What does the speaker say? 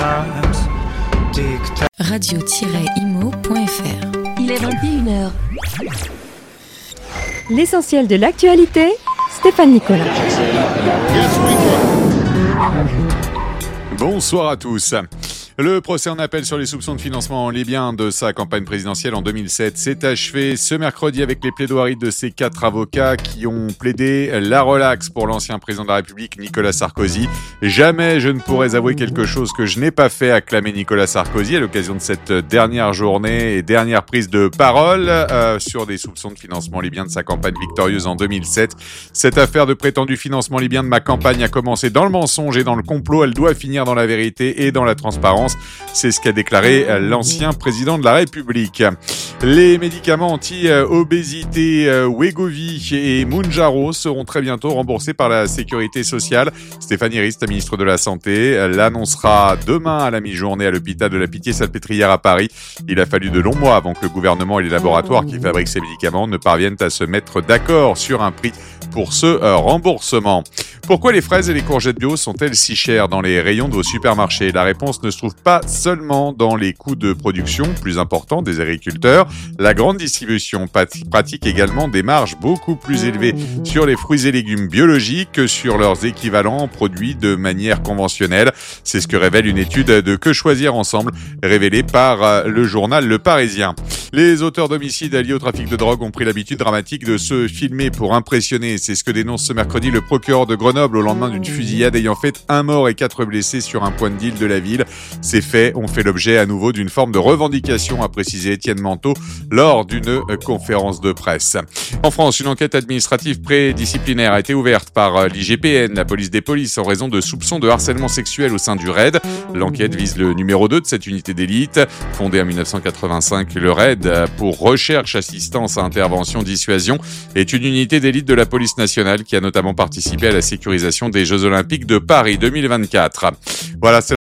Radio-imo.fr. Il est 21h. L'essentiel de l'actualité, Stéphane Nicolas. Bonsoir à tous. Le procès en appel sur les soupçons de financement libyen de sa campagne présidentielle en 2007 s'est achevé ce mercredi avec les plaidoiries de ces 4 avocats qui ont plaidé la relaxe pour l'ancien président de la République Nicolas Sarkozy. Jamais je ne pourrais avouer quelque chose que je n'ai pas fait, acclamer Nicolas Sarkozy à l'occasion de cette dernière journée et dernière prise de parole sur des soupçons de financement libyen de sa campagne victorieuse en 2007. Cette affaire de prétendu financement libyen de ma campagne a commencé dans le mensonge et dans le complot. Elle doit finir dans la vérité et dans la transparence. C'est ce qu'a déclaré l'ancien président de la République. Les médicaments anti-obésité Wegovy et Mounjaro seront très bientôt remboursés par la Sécurité sociale. Stéphanie Rist, ministre de la Santé, l'annoncera demain à la mi-journée à l'hôpital de la Pitié-Salpêtrière à Paris. Il a fallu de longs mois avant que le gouvernement et les laboratoires qui fabriquent ces médicaments ne parviennent à se mettre d'accord sur un prix pour ce remboursement. Pourquoi les fraises et les courgettes bio sont-elles si chères dans les rayons de vos supermarchés ? La réponse ne se trouve pas seulement dans les coûts de production plus importants des agriculteurs. La grande distribution pratique également des marges beaucoup plus élevées sur les fruits et légumes biologiques que sur leurs équivalents produits de manière conventionnelle. C'est ce que révèle une étude de Que choisir ensemble, révélée par le journal Le Parisien. Les auteurs d'homicides liés au trafic de drogue ont pris l'habitude dramatique de se filmer pour impressionner. C'est ce que dénonce ce mercredi le procureur de Grenoble au lendemain d'une fusillade ayant fait 1 mort et 4 blessés sur un point de deal de la ville. Ces faits ont fait l'objet à nouveau d'une forme de revendication, a précisé Étienne Manteau lors d'une conférence de presse. En France, une enquête administrative prédisciplinaire a été ouverte par l'IGPN, la police des polices, en raison de soupçons de harcèlement sexuel au sein du RAID. L'enquête vise le numéro 2 de cette unité d'élite. Fondée en 1985, le RAID, pour recherche, assistance à intervention, dissuasion, est une unité d'élite de la police nationale qui a notamment participé à la sécurisation des Jeux Olympiques de Paris 2024. Voilà, c'est